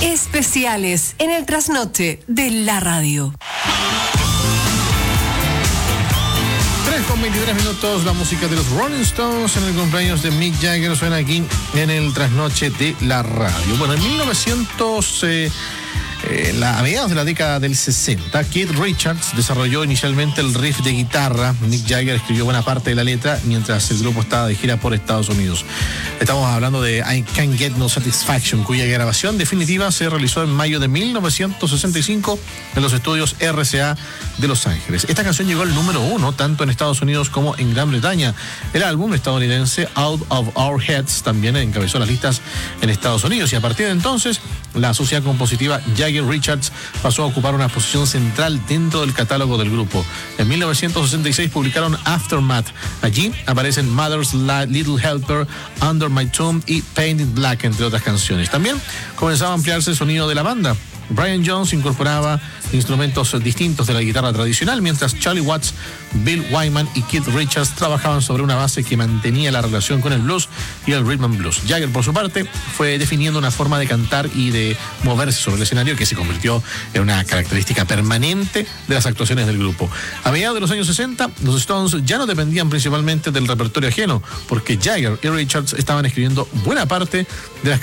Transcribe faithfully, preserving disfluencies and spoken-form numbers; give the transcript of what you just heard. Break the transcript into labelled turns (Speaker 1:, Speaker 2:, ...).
Speaker 1: Especiales en el trasnoche de la radio.
Speaker 2: tres con veintitrés minutos, la música de los Rolling Stones en el cumpleaños de Mick Jagger suena aquí en el trasnoche de la radio. Bueno, en mil novecientos... Eh, Eh, la, a mediados de la década del sesenta, Keith Richards desarrolló inicialmente el riff de guitarra. Mick Jagger escribió buena parte de la letra mientras el grupo estaba de gira por Estados Unidos. Estamos hablando de I Can't Get No Satisfaction, cuya grabación definitiva se realizó en mayo de mil novecientos sesenta y cinco en los estudios R C A de Los Ángeles. Esta canción llegó al número uno tanto en Estados Unidos como en Gran Bretaña. El álbum estadounidense Out of Our Heads también encabezó las listas en Estados Unidos, y a partir de entonces la sociedad compositiva Jagger Richards pasó a ocupar una posición central dentro del catálogo del grupo. En mil novecientos sesenta y seis publicaron Aftermath. Allí aparecen Mother's Little Helper, Under My Tomb y Painted Black, entre otras canciones. También comenzaba a ampliarse el sonido de la banda. Brian Jones incorporaba instrumentos distintos de la guitarra tradicional, mientras Charlie Watts, Bill Wyman y Keith Richards trabajaban sobre una base que mantenía la relación con el blues y el rhythm and blues. Jagger, por su parte, fue definiendo una forma de cantar y de moverse sobre el escenario que se convirtió en una característica permanente de las actuaciones del grupo. A mediados de los años sesenta, los Stones ya no dependían principalmente del repertorio ajeno, porque Jagger y Richards estaban escribiendo buena parte de las